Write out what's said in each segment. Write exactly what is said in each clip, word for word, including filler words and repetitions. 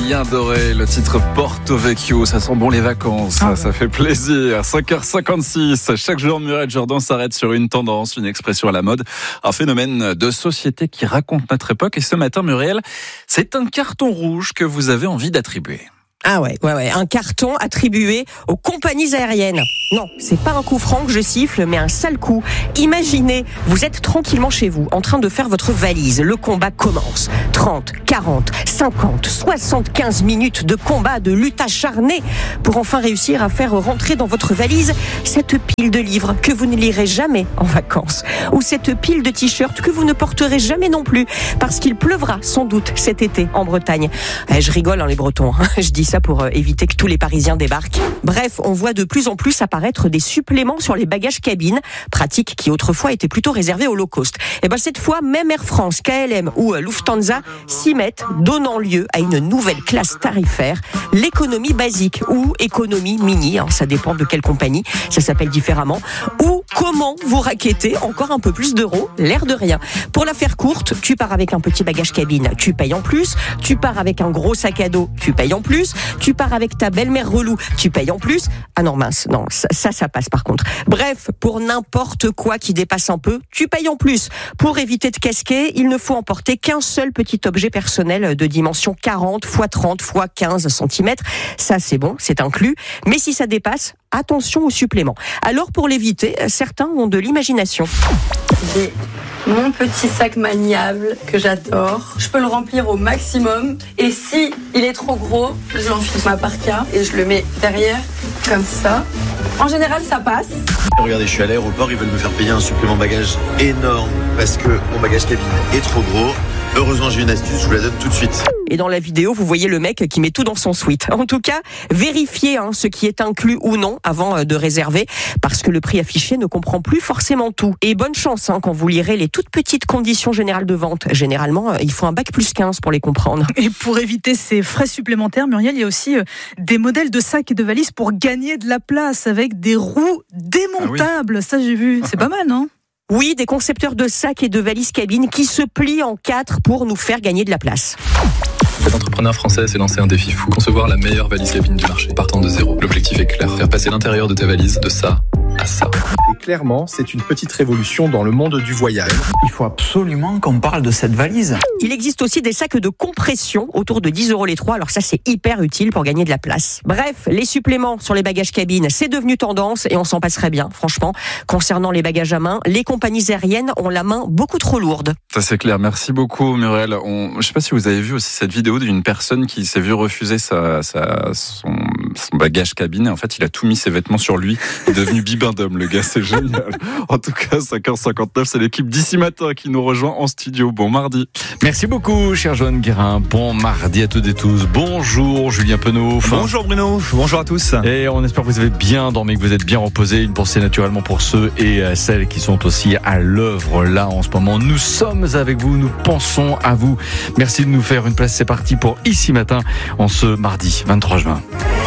Julien Doré, le titre Porto Vecchio, ça sent bon les vacances, ça, ça fait plaisir. cinq heures cinquante-six, chaque jour Muriel Jourdan s'arrête sur une tendance, une expression à la mode, un phénomène de société qui raconte notre époque. Et ce matin, Muriel, c'est un carton rouge que vous avez envie d'attribuer. Ah ouais, ouais, ouais, un carton attribué aux compagnies aériennes. Non, c'est pas un coup franc que je siffle, mais un sale coup. Imaginez, vous êtes tranquillement chez vous, en train de faire votre valise. Le combat commence. trente, quarante, cinquante, soixante-quinze minutes de combat, de lutte acharnée pour enfin réussir à faire rentrer dans votre valise cette pile de livres que vous ne lirez jamais en vacances. Ou cette pile de t-shirts que vous ne porterez jamais non plus, parce qu'il pleuvra sans doute cet été en Bretagne. Eh, je rigole, hein, les Bretons, hein. Je dis ça pour éviter que tous les Parisiens débarquent. Bref, on voit de plus en plus apparaître des suppléments sur les bagages cabines, pratique qui autrefois était plutôt réservée au low cost. Et ben cette fois, même Air France, K L M ou Lufthansa s'y mettent, donnant lieu à une nouvelle classe tarifaire, l'économie basique ou économie mini, hein, ça dépend de quelle compagnie, ça s'appelle différemment, ou comment vous raquettez encore un peu plus d'euros, l'air de rien. Pour la faire courte, tu pars avec un petit bagage cabine, tu payes en plus, tu pars avec un gros sac à dos, tu payes en plus, tu pars avec ta belle-mère relou, tu payes en plus. Ah non mince, non, ça, ça, ça passe par contre. Bref, pour n'importe quoi qui dépasse un peu, tu payes en plus. Pour éviter de casquer, il ne faut emporter qu'un seul petit objet personnel de dimension quarante par trente par quinze centimètres. Ça, c'est bon, c'est inclus. Mais si ça dépasse, attention au supplément. Alors, pour l'éviter, certains ont de l'imagination. J'ai mon petit sac maniable que j'adore. Je peux le remplir au maximum. Et si il est trop gros, je l'enfile ma parka et je le mets derrière, comme ça. En général, ça passe. Regardez, je suis à l'aéroport, ils veulent me faire payer un supplément bagage énorme parce que mon bagage cabine est trop gros. Heureusement, j'ai une astuce, je vous la donne tout de suite. Et dans la vidéo, vous voyez le mec qui met tout dans son suite. En tout cas, vérifiez hein, ce qui est inclus ou non avant de réserver, parce que le prix affiché ne comprend plus forcément tout. Et bonne chance hein, quand vous lirez les toutes petites conditions générales de vente. Généralement, il faut un bac plus quinze pour les comprendre. Et pour éviter ces frais supplémentaires, Muriel, il y a aussi des modèles de sacs et de valises pour gagner de la place avec des roues démontables. Ah oui. Ça, j'ai vu. C'est pas mal, non ? Oui, des concepteurs de sacs et de valises cabines qui se plient en quatre pour nous faire gagner de la place. Cet entrepreneur français s'est lancé un défi fou. Concevoir la meilleure valise cabine du marché, partant de zéro. L'objectif est clair, faire passer l'intérieur de ta valise de ça à ça. Et clairement, c'est une petite révolution dans le monde du voyage. Il faut absolument qu'on parle de cette valise. Il existe aussi des sacs de compression autour de dix euros les trois. Alors ça, c'est hyper utile pour gagner de la place. Bref, les suppléments sur les bagages cabines, c'est devenu tendance et on s'en passerait bien, franchement. Concernant les bagages à main, les compagnies aériennes ont la main beaucoup trop lourde. Ça, c'est clair. Merci beaucoup, Muriel. On... Je ne sais pas si vous avez vu aussi cette vidéo d'une personne qui s'est vue refuser sa, sa, son, son bagage cabine. Et en fait, il a tout mis ses vêtements sur lui. Il est devenu bibin d'homme, le gars. C'est génial. En tout cas, cinq heures cinquante-neuf, c'est l'équipe d'ici matin qui nous rejoint en studio. Bon mardi. Merci beaucoup, cher Joanne Guérin. Bon mardi à toutes et tous. Bonjour, Julien Penaud. Bonjour Bruno. Bonjour à tous. Et on espère que vous avez bien dormi, que vous êtes bien reposés. Une pensée naturellement pour ceux et celles qui sont aussi à l'œuvre là en ce moment. Nous sommes avec vous, nous pensons à vous. Merci de nous faire une place. C'est parti pour Ici Matin en ce mardi vingt-trois juin.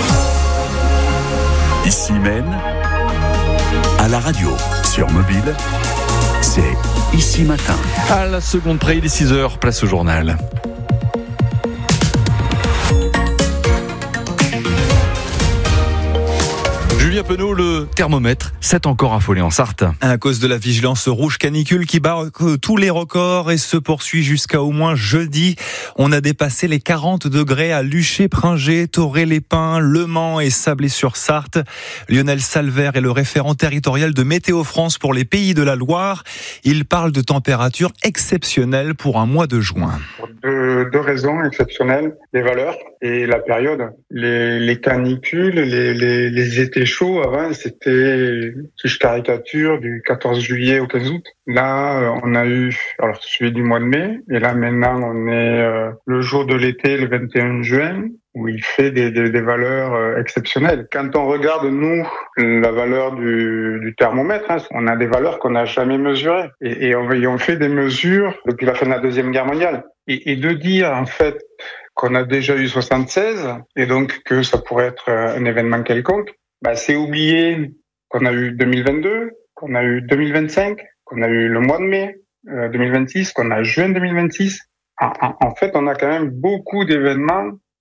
Ici même, à la radio, sur mobile, c'est Ici Matin. À la seconde près, il est six heures, place au journal. Julien Penaud, le thermomètre s'est encore affolé en Sarthe. À cause de la vigilance rouge canicule qui bat tous les records et se poursuit jusqu'à au moins jeudi. On a dépassé les quarante degrés à Luché, Pringé, Toré-les-Pins, Le Mans et Sablé-sur-Sarthe. Lionel Salver est le référent territorial de Météo France pour les Pays de la Loire. Il parle de températures exceptionnelles pour un mois de juin. Pour deux, deux raisons exceptionnelles, les valeurs et la période. Les, les canicules, les, les, les étés chauds, avant, c'était, si je caricature, du quatorze juillet au quinze août. Là, on a eu, alors celui du mois de mai, et là maintenant, on est euh, le jour de l'été, le vingt et un juin, où il fait des, des, des valeurs euh, exceptionnelles. Quand on regarde, nous, la valeur du, du thermomètre, hein, on a des valeurs qu'on n'a jamais mesurées. Et, et, on, et on fait des mesures depuis la fin de la Deuxième Guerre mondiale. Et, et de dire, en fait, qu'on a déjà eu soixante-seize, et donc que ça pourrait être un événement quelconque, bah, c'est oublier qu'on a eu deux mille vingt-deux, qu'on a eu deux mille vingt-cinq, qu'on a eu le mois de mai euh, deux mille vingt-six, qu'on a juin deux mille vingt-six. En, en, en fait, on a quand même beaucoup d'événements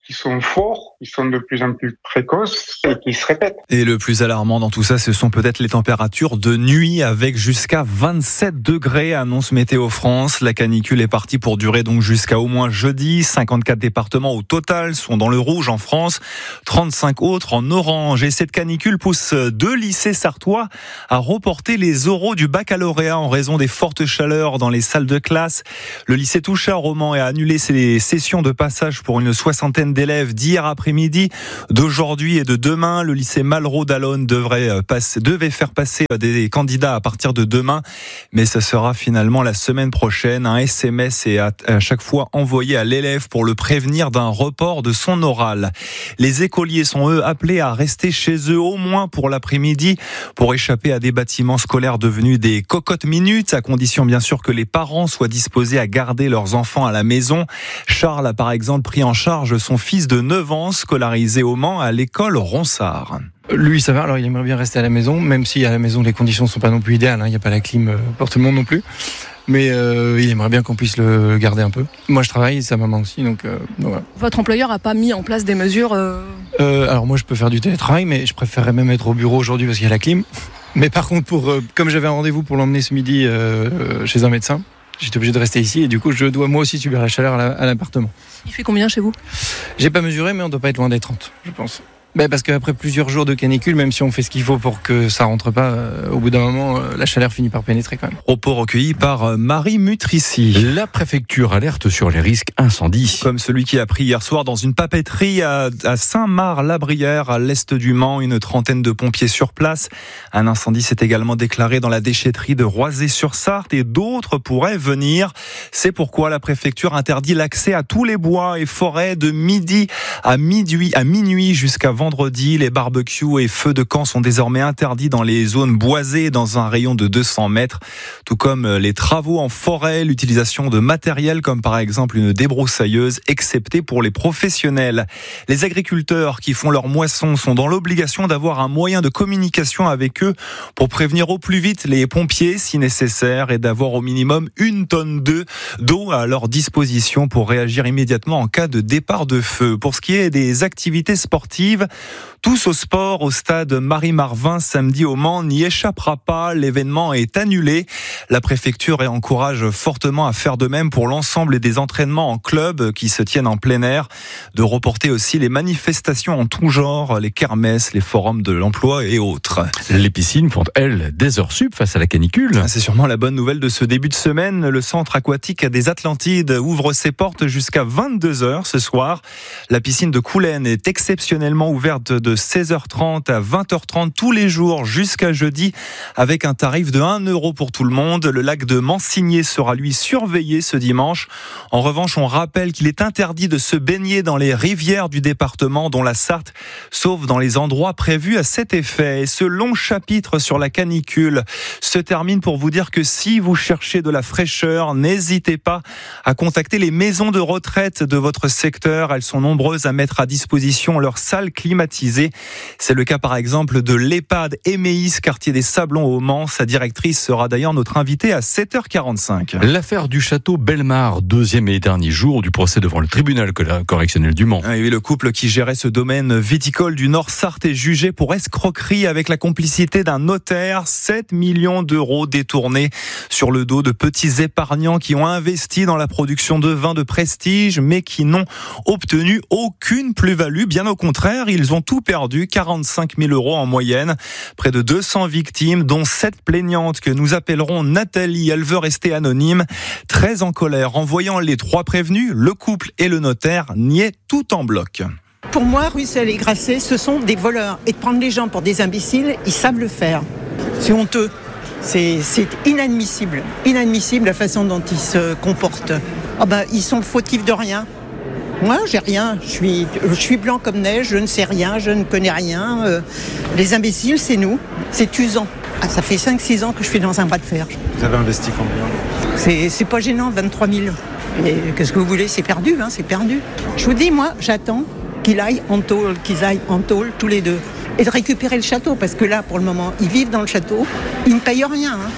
qui sont forts, qui sont de plus en plus précoces et qui se répètent. Et le plus alarmant dans tout ça, ce sont peut-être les températures de nuit avec jusqu'à vingt-sept degrés, annonce Météo France. La canicule est partie pour durer donc jusqu'à au moins jeudi. cinquante-quatre départements au total sont dans le rouge en France, trente-cinq autres en orange. Et cette canicule pousse deux lycées sartois à reporter les oraux du baccalauréat en raison des fortes chaleurs dans les salles de classe. Le lycée Touchard Roman a annulé ses sessions de passage pour une soixantaine d'élèves d'hier après-midi, d'aujourd'hui et de demain. Le lycée Malraux d'Allonne devrait passer, devait faire passer des candidats à partir de demain, mais ce sera finalement la semaine prochaine. Un S M S est à, à chaque fois envoyé à l'élève pour le prévenir d'un report de son oral. Les écoliers sont eux appelés à rester chez eux au moins pour l'après-midi pour échapper à des bâtiments scolaires devenus des cocottes minutes, à condition bien sûr que les parents soient disposés à garder leurs enfants à la maison. Charles a par exemple pris en charge son fils de neuf ans scolarisé au Mans à l'école Ronsard. Lui, ça va. Alors, il aimerait bien rester à la maison, même si à la maison, les conditions sont pas non plus idéales. Il n'y a pas la clim pour tout le monde non plus. Mais euh, il aimerait bien qu'on puisse le garder un peu. Moi, je travaille, sa maman aussi, donc, euh, donc voilà. Votre employeur n'a pas mis en place des mesures euh... Euh, Alors, moi, je peux faire du télétravail, mais je préférerais même être au bureau aujourd'hui parce qu'il y a la clim. Mais par contre, pour, euh, comme j'avais un rendez-vous pour l'emmener ce midi euh, chez un médecin, j'étais obligé de rester ici et du coup, je dois moi aussi subir la chaleur à l'appartement. Il fait combien chez vous? J'ai pas mesuré, mais on doit pas être loin des trente, je pense. Ben parce qu'après plusieurs jours de canicule, même si on fait ce qu'il faut pour que ça rentre pas, euh, au bout d'un moment, euh, la chaleur finit par pénétrer quand même. Propos recueillis par Marie Mutrici. La préfecture alerte sur les risques incendies. Comme celui qui a pris hier soir dans une papeterie à, à Saint-Marc-la-Brière, à l'est du Mans. Une trentaine de pompiers sur place. Un incendie s'est également déclaré dans la déchetterie de Roisey-sur-Sarthe et d'autres pourraient venir. C'est pourquoi la préfecture interdit l'accès à tous les bois et forêts de midi à minuit, à minuit jusqu'à vendredi. Les barbecues et feux de camp sont désormais interdits dans les zones boisées dans un rayon de deux cents mètres, tout comme les travaux en forêt, l'utilisation de matériel comme par exemple une débroussailleuse, excepté pour les professionnels. Les agriculteurs qui font leur moisson sont dans l'obligation d'avoir un moyen de communication avec eux pour prévenir au plus vite les pompiers si nécessaire et d'avoir au minimum une tonne d'eau à leur disposition pour réagir immédiatement en cas de départ de feu. Pour ce qui est des activités sportives, tous au sport au stade Marie-Marvin samedi au Mans n'y échappera pas. L'événement est annulé. La préfecture encourage fortement à faire de même pour l'ensemble des entraînements en club qui se tiennent en plein air. De reporter aussi les manifestations en tout genre, les kermesses, les forums de l'emploi et autres. Les piscines font, elles, des heures sup face à la canicule. C'est sûrement la bonne nouvelle de ce début de semaine. Le centre aquatique des Atlantides ouvre ses portes jusqu'à vingt-deux heures ce soir. La piscine de Coulennes est exceptionnellement ouverte de seize heures trente à vingt heures trente tous les jours jusqu'à jeudi avec un tarif de un euro pour tout le monde. Le lac de Mansigné sera lui surveillé ce dimanche. En revanche, on rappelle qu'il est interdit de se baigner dans les rivières du département dont la Sarthe, sauf dans les endroits prévus à cet effet. Et ce long chapitre sur la canicule se termine pour vous dire que si vous cherchez de la fraîcheur, n'hésitez pas à contacter les maisons de retraite de votre secteur. Elles sont nombreuses à mettre à disposition leurs salles climatisées. C'est le cas par exemple de l'EHPAD Eméis, quartier des Sablons au Mans. Sa directrice sera d'ailleurs notre invitée à sept heures quarante-cinq. L'affaire du château Bellemare, deuxième et dernier jour du procès devant le tribunal correctionnel du Mans. Oui, le couple qui gérait ce domaine viticole du Nord-Sarthe est jugé pour escroquerie avec la complicité d'un notaire. sept millions d'euros détournés sur le dos de petits épargnants qui ont investi dans la production de vins de prestige mais qui n'ont obtenu aucune plus-value. Bien au contraire, ils ont tout perdu, quarante-cinq mille euros en moyenne. Près de deux cents victimes, dont sept plaignantes que nous appellerons Nathalie. Elle veut rester anonyme. Très en colère, en voyant les trois prévenus, le couple et le notaire niaient tout en bloc. Pour moi, Russell et Grasset, ce sont des voleurs. Et de prendre les gens pour des imbéciles, ils savent le faire. C'est honteux. C'est, c'est inadmissible. Inadmissible la façon dont ils se comportent. Oh ben, ils sont fautifs de rien. Moi, j'ai rien. Je suis, je suis blanc comme neige, je ne sais rien, je ne connais rien. Euh, les imbéciles, c'est nous. C'est usant. Ah, ça fait cinq six ans que je suis dans un bras de fer. Vous avez investi combien ? C'est, c'est pas gênant, vingt-trois mille. Et qu'est-ce que vous voulez ? C'est perdu, hein, c'est perdu. Je vous dis, moi, j'attends qu'ils aillent en tôle, qu'ils aillent en tôle tous les deux. Et de récupérer le château, parce que là, pour le moment, ils vivent dans le château. Ils ne payent rien. Hein.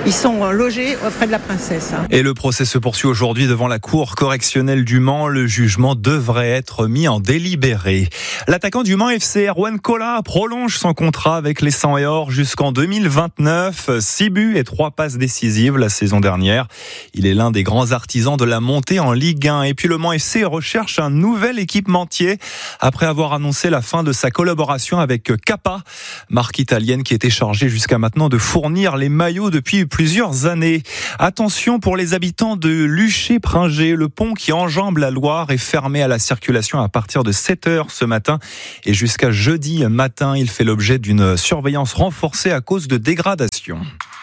Ils sont logés aux frais de la princesse. Hein. Et le procès se poursuit aujourd'hui devant la cour correctionnelle du Mans. Le jugement devrait être mis en délibéré. L'attaquant du Mans F C, Erwan Kola, prolonge son contrat avec les Sang et Or jusqu'en deux mille vingt-neuf. Six buts et trois passes décisives la saison dernière. Il est l'un des grands artisans de la montée en Ligue un. Et puis le Mans F C recherche un nouvel équipementier après avoir annoncé la fin de sa collaboration avec Kappa, marque italienne qui était chargée jusqu'à maintenant de fournir les maillots depuis plusieurs années. Attention pour les habitants de Luché-Pringé, le pont qui enjambe la Loire est fermé à la circulation à partir de sept heures ce matin et jusqu'à jeudi matin. Il fait l'objet d'une surveillance renforcée à cause de dégradations.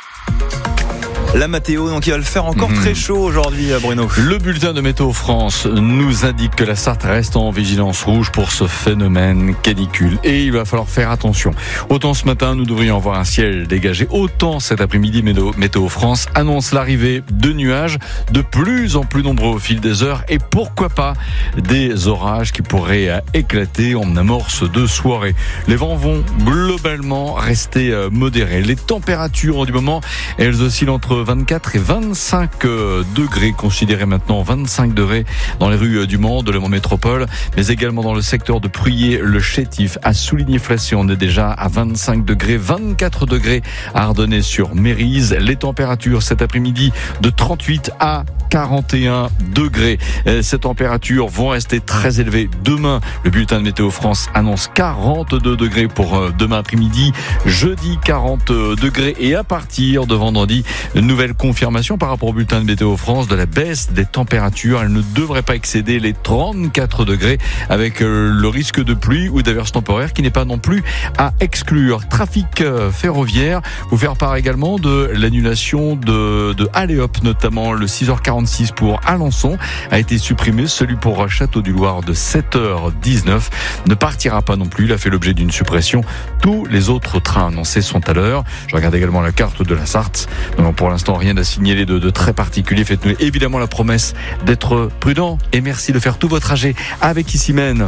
La météo, donc il va le faire encore mmh. très chaud aujourd'hui, Bruno. Le bulletin de Météo France nous indique que la Sarthe reste en vigilance rouge pour ce phénomène canicule. Et il va falloir faire attention. Autant ce matin, nous devrions avoir un ciel dégagé. Autant cet après-midi, Météo France annonce l'arrivée de nuages de plus en plus nombreux au fil des heures. Et pourquoi pas des orages qui pourraient éclater en amorce de soirée. Les vents vont globalement rester modérés. Les températures du moment, elles oscillent entre vingt-quatre et vingt-cinq degrés, considérés maintenant vingt-cinq degrés dans les rues du Mans, de Le Mans Métropole, mais également dans le secteur de Pruyé, le Chétif, à Souligny-Flacé, on est déjà à vingt-cinq degrés, vingt-quatre degrés à Ardennais sur Mérise. Les températures cet après-midi de trente-huit à quarante et un degrés. Ces températures vont rester très élevées demain. Le bulletin de Météo France annonce quarante-deux degrés pour demain après-midi, jeudi quarante degrés et à partir de vendredi, une nouvelle confirmation par rapport au bulletin de Météo France de la baisse des températures. Elle ne devrait pas excéder les trente-quatre degrés avec le risque de pluie ou d'averse temporaire qui n'est pas non plus à exclure. Trafic ferroviaire, vous faire part également de l'annulation de, de Aléop, notamment le six heures quarante-six pour Alençon a été supprimé. Celui pour Château-du-Loir de sept heures dix-neuf ne partira pas non plus. Il a fait l'objet d'une suppression. Tous les autres trains annoncés sont à l'heure. Je regarde également la carte de la Sarthe. Non, pour l'instant, rien à signaler de, de très particulier. Faites-nous évidemment la promesse d'être prudent et merci de faire tout votre trajet avec Issy-Mène.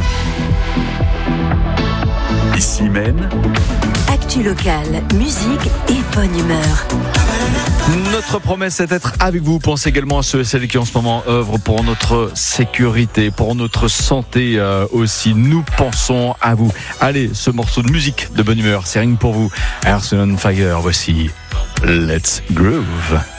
Issy-Mène. Actu locale, musique et bonne humeur. Notre promesse est d'être avec vous. Pensez également à ceux et celles qui en ce moment œuvrent pour notre sécurité, pour notre santé euh, aussi. Nous pensons à vous. Allez, ce morceau de musique de bonne humeur, c'est rien que pour vous. Earth and Fire, voici Let's Groove.